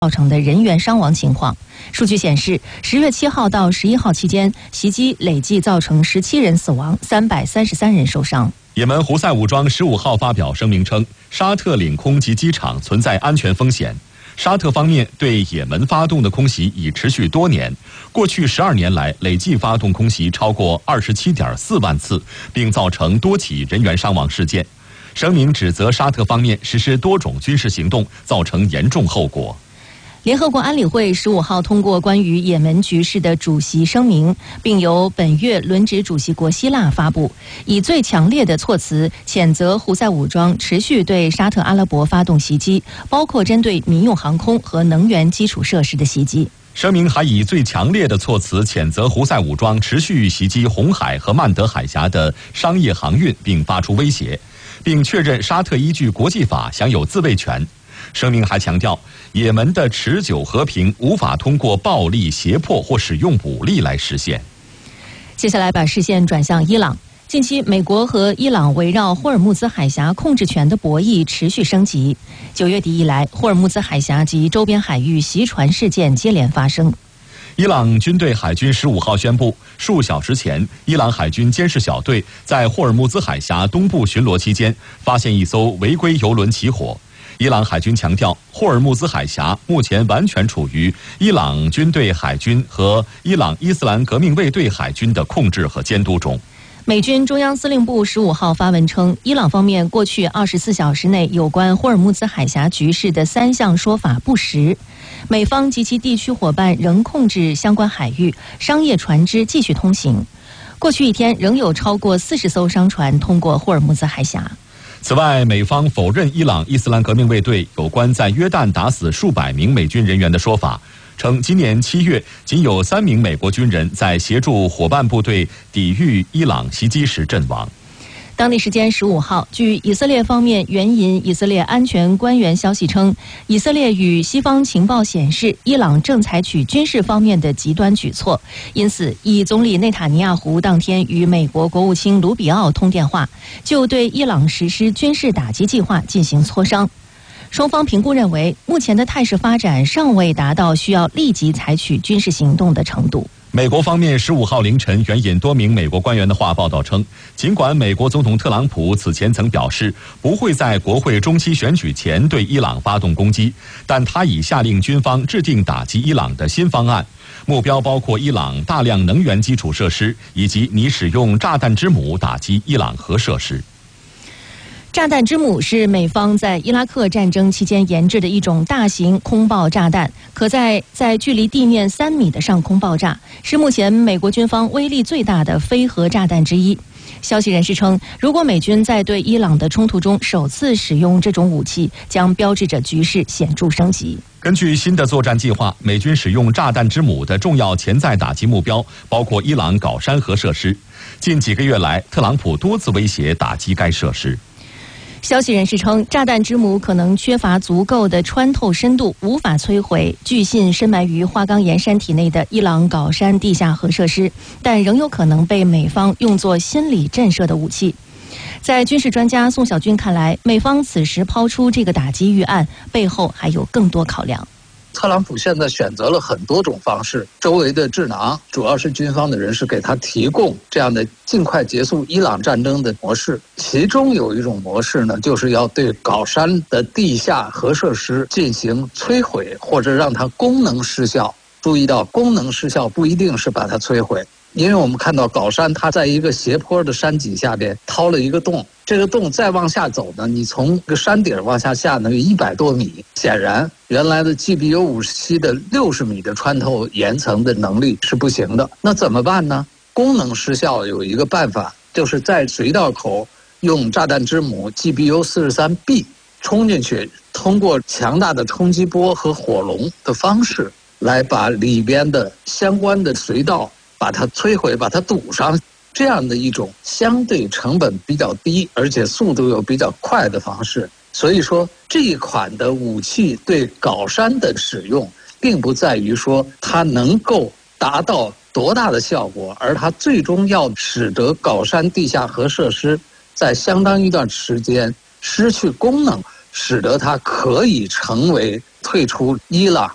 造成的人员伤亡情况。数据显示，10月7号到11号期间，袭击累计造成17人死亡，333人受伤。 也门胡塞武装15号发表声明称，沙特领空及机场存在安全风险。沙特方面对也门发动的空袭已持续多年，过去12年来累计发动空袭超过27.4万次，并造成多起人员伤亡事件。声明指责沙特方面实施多种军事行动，造成严重后果。 联合国安理会15号通过关于也门局势的主席声明，并由本月轮值主席国希腊发布，以最强烈的措辞谴责胡塞武装持续对沙特阿拉伯发动袭击，包括针对民用航空和能源基础设施的袭击。 声明还以最强烈的措辞谴责胡塞武装持续袭击红海和曼德海峡的商业航运，并发出威胁，并确认沙特依据国际法享有自卫权。声明还强调，也门的持久和平无法通过暴力、胁迫或使用武力来实现。 接下来把视线转向伊朗。近期，美国和伊朗围绕霍尔木兹海峡控制权的博弈持续升级。9月底以来，霍尔木兹海峡及周边海域袭船事件接连发生。 伊朗军队海军15号宣布，数小时前，伊朗海军监视小队在霍尔木兹海峡东部巡逻期间，发现一艘违规油轮起火。伊朗海军强调，霍尔木兹海峡目前完全处于伊朗军队海军和伊朗伊斯兰革命卫队海军的控制和监督中。 美军中央司令部15号发文称，伊朗方面过去24小时内有关霍尔木兹海峡局势的3项说法不实，美方及其地区伙伴仍控制相关海域，商业船只继续通行。过去一天仍有超过40艘商船通过霍尔木兹海峡。 此外，美方否认伊朗伊斯兰革命卫队有关在约旦打死数百名美军人员的说法，称今年7月仅有3名美国军人在协助伙伴部队抵御伊朗袭击时阵亡。 当地时间15号，据以色列方面援引以色列安全官员消息称，以色列与西方情报显示，伊朗正采取军事方面的极端举措，因此以总理内塔尼亚胡当天与美国国务卿卢比奥通电话，就对伊朗实施军事打击计划进行磋商。双方评估认为，目前的态势发展尚未达到需要立即采取军事行动的程度。 美国方面15号凌晨援引多名美国官员的话报道称，尽管美国总统特朗普此前曾表示不会在国会中期选举前对伊朗发动攻击，但他已下令军方制定打击伊朗的新方案，目标包括伊朗大量能源基础设施，以及拟使用炸弹之母打击伊朗核设施。 炸弹之母是美方在伊拉克战争期间研制的一种大型空爆炸弹，可在距离地面3米的上空爆炸，是目前美国军方威力最大的非核炸弹之一。消息人士称，如果美军在对伊朗的冲突中首次使用这种武器，将标志着局势显著升级。 根据新的作战计划，美军使用炸弹之母的重要潜在打击目标包括伊朗皋山核设施。近几个月来，特朗普多次威胁打击该设施。 消息人士称，炸弹之母可能缺乏足够的穿透深度，无法摧毁据信深埋于花岗岩山体内的伊朗皋山地下核设施，但仍有可能被美方用作心理震慑的武器。在军事专家宋小军看来，美方此时抛出这个打击预案，背后还有更多考量。 特朗普现在选择了很多种方式，周围的智囊，主要是军方的人士给他提供这样的尽快结束伊朗战争的模式。其中有一种模式呢，就是要对皋山的地下核设施进行摧毁，或者让它功能失效。注意到，功能失效不一定是把它摧毁，因为我们看到皋山它在一个斜坡的山脊下边掏了一个洞，这个洞再往下走呢，你从这个山顶往下下呢有100多米，显然原来的 GBU-57的60米的穿透岩层的能力是不行的。那怎么办呢？功能失效有一个办法，就是在隧道口用炸弹之母 GBU-43B 冲进去，通过强大的冲击波和火龙的方式来把里边的相关的隧道把它摧毁，把它堵上，这样的一种相对成本比较低，而且速度又比较快的方式。所以说，这一款的武器对皋山的使用，并不在于说它能够达到多大的效果，而它最终要使得皋山地下核设施在相当一段时间失去功能，使得它可以成为退出伊朗